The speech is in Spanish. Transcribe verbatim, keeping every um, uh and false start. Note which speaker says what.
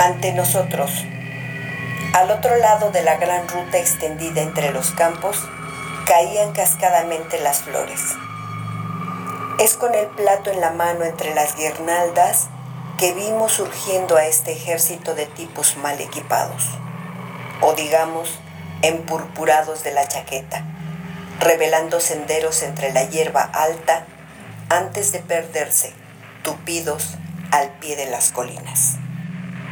Speaker 1: Ante nosotros, al otro lado de la gran ruta extendida entre los campos, caían cascadamente las flores. Es con el plato en la mano entre las guirnaldas que vimos surgiendo a este ejército de tipos mal equipados, o digamos, empurpurados de la chaqueta, revelando senderos entre la hierba alta antes de perderse, tupidos, al pie de las colinas.